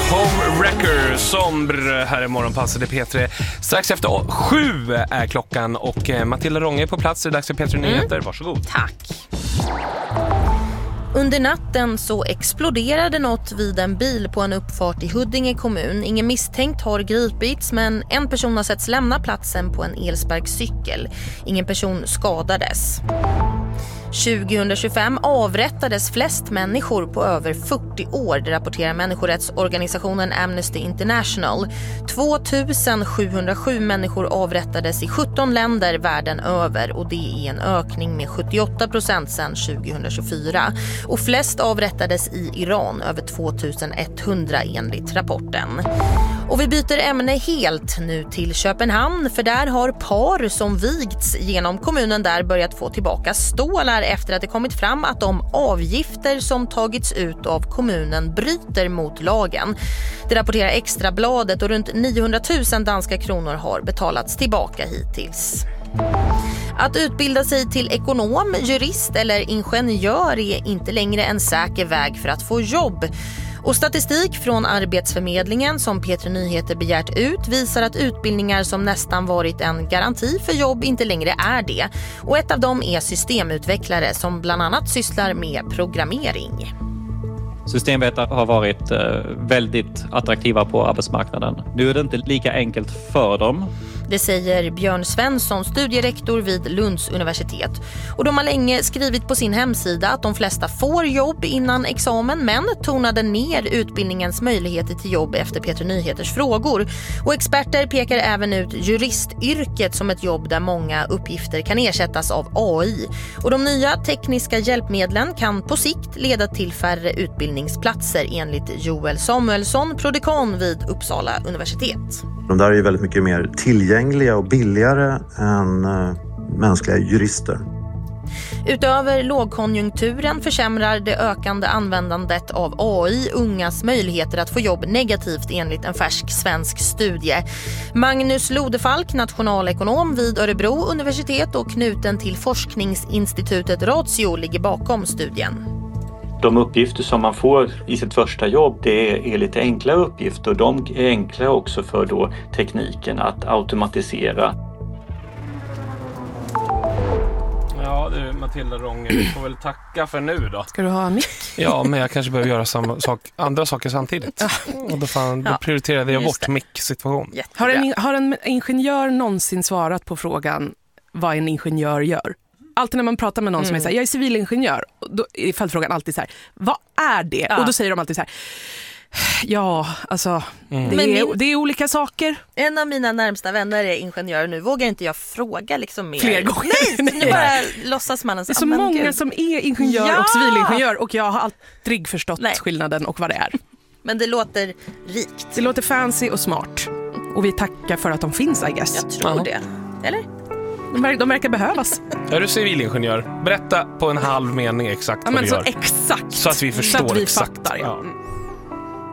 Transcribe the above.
Homewrecker, Sombre här i morgonpasset i P3. Strax efter 7 är klockan och Matilda Ronge är på plats. Det är dags för P3 Nyheter. Varsågod. Tack. Under natten så exploderade något vid en bil på en uppfart i Huddinge kommun. Ingen misstänkt har gripits, men en person har setts lämna platsen på en elsparkcykel. Ingen person skadades. 2025 avrättades flest människor på över 40 år, det rapporterar människorättsorganisationen Amnesty International. 2707 människor avrättades i 17 länder världen över och det är en ökning med 78% sedan 2024. Och flest avrättades i Iran, över 2100 enligt rapporten. Och vi byter ämne helt nu till Köpenhamn, för där har par som vigts genom kommunen där börjat få tillbaka stålar efter att det kommit fram att de avgifter som tagits ut av kommunen bryter mot lagen. Det rapporterar Extrabladet och runt 900 000 danska kronor har betalats tillbaka hittills. Att utbilda sig till ekonom, jurist eller ingenjör är inte längre en säker väg för att få jobb. Och statistik från Arbetsförmedlingen som P3 Nyheter begärt ut visar att utbildningar som nästan varit en garanti för jobb inte längre är det. Och ett av dem är systemutvecklare som bland annat sysslar med programmering. Systemvetare har varit väldigt attraktiva på arbetsmarknaden. Nu är det inte lika enkelt för dem. Det säger Björn Svensson, studierektor vid Lunds universitet. Och de har länge skrivit på sin hemsida att de flesta får jobb innan examen, men tonade ner utbildningens möjligheter till jobb efter P3 Nyheters frågor. Och experter pekar även ut juristyrket som ett jobb där många uppgifter kan ersättas av AI. Och de nya tekniska hjälpmedlen kan på sikt leda till färre utbildningsplatser enligt Joel Samuelsson, prodekan vid Uppsala universitet. De där är ju väldigt mycket mer tillgängliga och billigare än mänskliga jurister. Utöver lågkonjunkturen försämrar det ökande användandet av AI ungas möjligheter att få jobb negativt enligt en färsk svensk studie. Magnus Lodefalk, nationalekonom vid Örebro universitet och knuten till forskningsinstitutet Ratio, ligger bakom studien. De uppgifter som man får i sitt första jobb, det är lite enkla uppgifter och de är enkla också för då tekniken att automatisera. Ja du Matilda Ronge, du får väl tacka för nu då. Ska du ha en mick? Ja, men jag kanske behöver göra andra saker samtidigt. Och då prioriterade jag bort mick-situation. Har en ingenjör någonsin svarat på frågan vad en ingenjör gör? Alltid när man pratar med någon som är så här, jag är civilingenjör, då är följdfrågan alltid så här, vad är det? Ja. Och då säger de alltid så här, ja, alltså det är olika saker. En av mina närmsta vänner är ingenjör, nu vågar inte jag fråga liksom mer. Fler gånger. Nej, nu bara låtsas man. Det är så många som är ingenjör och civilingenjör och jag har aldrig förstått skillnaden och vad det är. Men det låter rikt. Det låter fancy och smart. Och vi tackar för att de finns, I guess. Jag tror det. Eller? De verkar behövas. Är du civilingenjör? Berätta på en halv mening exakt vad du gör. Exakt. Så att vi förstår så att vi exakt. Fattar, ja.